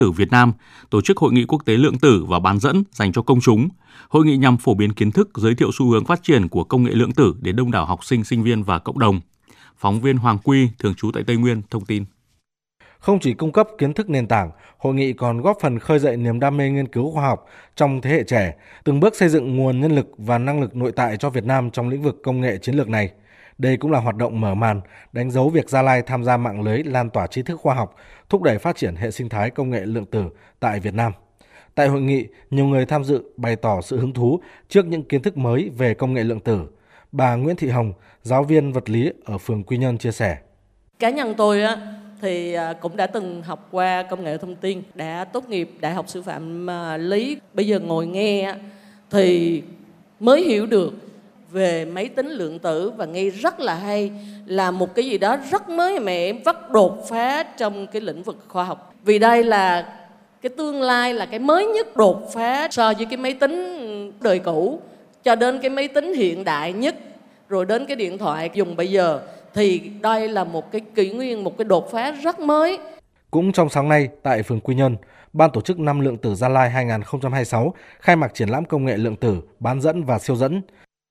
tử Việt Nam tổ chức Hội nghị quốc tế lượng tử và bán dẫn dành cho công chúng. Hội nghị nhằm phổ biến kiến thức, giới thiệu xu hướng phát triển của công nghệ lượng tử đến đông đảo học sinh, sinh viên và cộng đồng. Phóng viên Hoàng Quy, thường trú tại Tây Nguyên, thông tin. Không chỉ cung cấp kiến thức nền tảng, hội nghị còn góp phần khơi dậy niềm đam mê nghiên cứu khoa học trong thế hệ trẻ, từng bước xây dựng nguồn nhân lực và năng lực nội tại cho Việt Nam trong lĩnh vực công nghệ chiến lược này. Đây cũng là hoạt động mở màn, đánh dấu việc Gia Lai tham gia mạng lưới lan tỏa tri thức khoa học, thúc đẩy phát triển hệ sinh thái công nghệ lượng tử tại Việt Nam. Tại hội nghị, nhiều người tham dự bày tỏ sự hứng thú trước những kiến thức mới về công nghệ lượng tử. Bà Nguyễn Thị Hồng, giáo viên vật lý ở phường Quy Nhơn chia sẻ. Cá nhân tôi thì cũng đã từng học qua công nghệ thông tin, đã tốt nghiệp Đại học Sư phạm Lý. Bây giờ ngồi nghe thì mới hiểu được về máy tính lượng tử và nghe rất là hay, là một cái gì đó rất mới mẻ, rất đột phá trong cái lĩnh vực khoa học. Vì đây là cái tương lai, là cái mới nhất, đột phá so với cái máy tính đời cũ cho đến cái máy tính hiện đại nhất, rồi đến cái điện thoại dùng bây giờ. Thì đây là một cái kỷ nguyên, một cái đột phá rất mới. Cũng trong sáng nay tại phường Quy Nhơn, Ban tổ chức Năm Lượng tử Gia Lai 2026 khai mạc triển lãm công nghệ lượng tử, bán dẫn và siêu dẫn.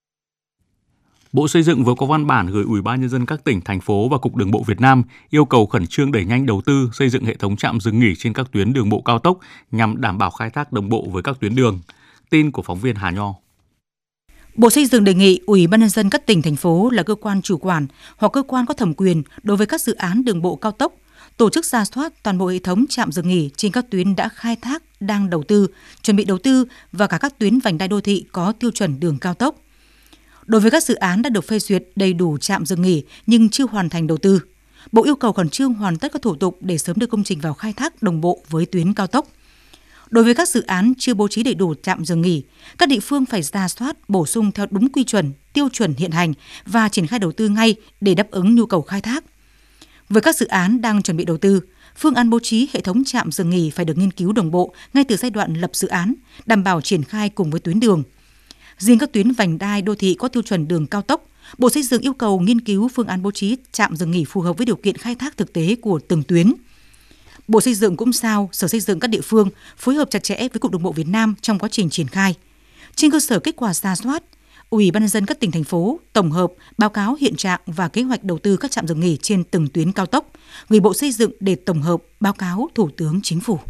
Bộ Xây dựng vừa có văn bản gửi Ủy ban Nhân dân các tỉnh, thành phố và Cục Đường bộ Việt Nam yêu cầu khẩn trương đẩy nhanh đầu tư xây dựng hệ thống trạm dừng nghỉ trên các tuyến đường bộ cao tốc nhằm đảm bảo khai thác đồng bộ với các tuyến đường. Tin của phóng viên Hà Nho. Bộ Xây dựng đề nghị Ủy ban Nhân dân các tỉnh, thành phố là cơ quan chủ quản hoặc cơ quan có thẩm quyền đối với các dự án đường bộ cao tốc tổ chức rà soát toàn bộ hệ thống trạm dừng nghỉ trên các tuyến đã khai thác, đang đầu tư, chuẩn bị đầu tư và cả các tuyến vành đai đô thị có tiêu chuẩn đường cao tốc. Đối với các dự án đã được phê duyệt đầy đủ trạm dừng nghỉ nhưng chưa hoàn thành đầu tư, Bộ yêu cầu khẩn trương hoàn tất các thủ tục để sớm đưa công trình vào khai thác đồng bộ với tuyến cao tốc. Đối với các dự án chưa bố trí đầy đủ trạm dừng nghỉ, các địa phương phải rà soát, bổ sung theo đúng quy chuẩn, tiêu chuẩn hiện hành và triển khai đầu tư ngay để đáp ứng nhu cầu khai thác. Với các dự án đang chuẩn bị đầu tư, phương án bố trí hệ thống trạm dừng nghỉ phải được nghiên cứu đồng bộ ngay từ giai đoạn lập dự án, đảm bảo triển khai cùng với tuyến đường. Riêng các tuyến vành đai đô thị có tiêu chuẩn đường cao tốc, Bộ Xây dựng yêu cầu nghiên cứu phương án bố trí trạm dừng nghỉ phù hợp với điều kiện khai thác thực tế của từng tuyến. Bộ Xây dựng cũng giao Sở Xây dựng các địa phương phối hợp chặt chẽ với Cục Đường bộ Việt Nam trong quá trình triển khai. Trên cơ sở kết quả rà soát, Ủy ban Nhân dân các tỉnh, thành phố tổng hợp báo cáo hiện trạng và kế hoạch đầu tư các trạm dừng nghỉ trên từng tuyến cao tốc, gửi Bộ Xây dựng để tổng hợp báo cáo Thủ tướng Chính phủ.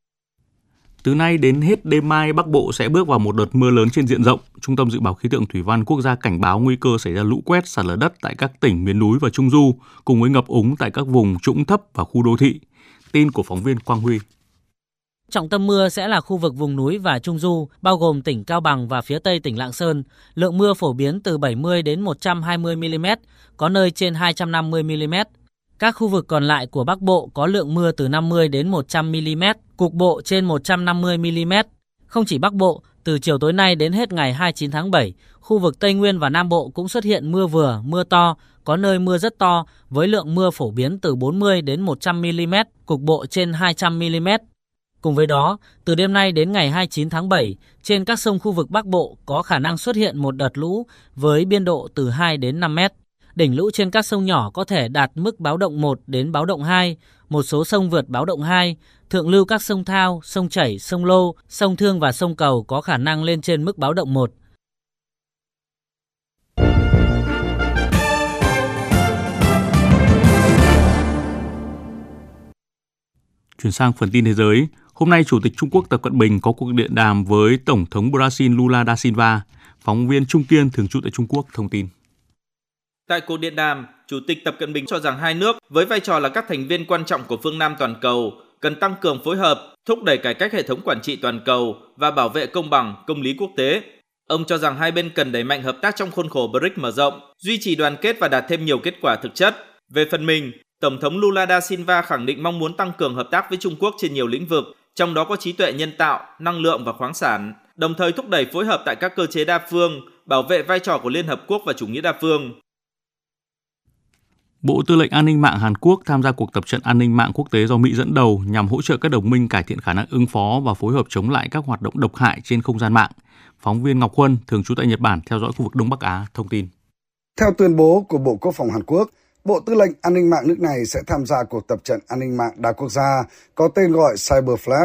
Từ nay đến hết đêm mai, Bắc Bộ sẽ bước vào một đợt mưa lớn trên diện rộng. Trung tâm Dự báo Khí tượng Thủy văn Quốc gia cảnh báo nguy cơ xảy ra lũ quét, sạt lở đất tại các tỉnh miền núi và Trung Du, cùng với ngập úng tại các vùng trũng thấp và khu đô thị. Tin của phóng viên Quang Huy. Trọng tâm mưa sẽ là khu vực vùng núi và Trung Du, bao gồm tỉnh Cao Bằng và phía tây tỉnh Lạng Sơn. Lượng mưa phổ biến từ 70 đến 120 mm, có nơi trên 250 mm. Các khu vực còn lại của Bắc Bộ có lượng mưa từ 50 đến 100 mm, cục bộ trên 150 mm. Không chỉ Bắc Bộ, từ chiều tối nay đến hết ngày 29 tháng 7, khu vực Tây Nguyên và Nam Bộ cũng xuất hiện mưa vừa, mưa to, có nơi mưa rất to với lượng mưa phổ biến từ 40 đến 100 mm, cục bộ trên 200 mm. Cùng với đó, từ đêm nay đến ngày 29 tháng 7, trên các sông khu vực Bắc Bộ có khả năng xuất hiện một đợt lũ với biên độ từ 2 đến 5 mét. Đỉnh lũ trên các sông nhỏ có thể đạt mức báo động 1 đến báo động 2, một số sông vượt báo động 2. Thượng lưu các sông Thao, sông Chảy, sông Lô, sông Thương và sông Cầu có khả năng lên trên mức báo động 1. Chuyển sang phần tin thế giới. Hôm nay, Chủ tịch Trung Quốc Tập Cận Bình có cuộc điện đàm với Tổng thống Brazil Lula da Silva. Phóng viên Trung Kiên thường trú tại Trung Quốc thông tin. Tại cuộc điện đàm, Chủ tịch Tập Cận Bình cho rằng hai nước với vai trò là các thành viên quan trọng của phương Nam toàn cầu cần tăng cường phối hợp, thúc đẩy cải cách hệ thống quản trị toàn cầu và bảo vệ công bằng, công lý quốc tế. Ông cho rằng hai bên cần đẩy mạnh hợp tác trong khuôn khổ BRICS mở rộng, duy trì đoàn kết và đạt thêm nhiều kết quả thực chất. Về phần mình, Tổng thống Lula da Silva khẳng định mong muốn tăng cường hợp tác với Trung Quốc trên nhiều lĩnh vực, trong đó có trí tuệ nhân tạo, năng lượng và khoáng sản, đồng thời thúc đẩy phối hợp tại các cơ chế đa phương, bảo vệ vai trò của Liên Hợp Quốc và chủ nghĩa đa phương. Bộ Tư lệnh An ninh mạng Hàn Quốc tham gia cuộc tập trận an ninh mạng quốc tế do Mỹ dẫn đầu nhằm hỗ trợ các đồng minh cải thiện khả năng ứng phó và phối hợp chống lại các hoạt động độc hại trên không gian mạng. Phóng viên Ngọc Huân, thường trú tại Nhật Bản, theo dõi khu vực Đông Bắc Á, thông tin. Theo tuyên bố của Bộ Quốc phòng Hàn Quốc, Bộ Tư lệnh An ninh mạng nước này sẽ tham gia cuộc tập trận an ninh mạng đa quốc gia có tên gọi CyberFlash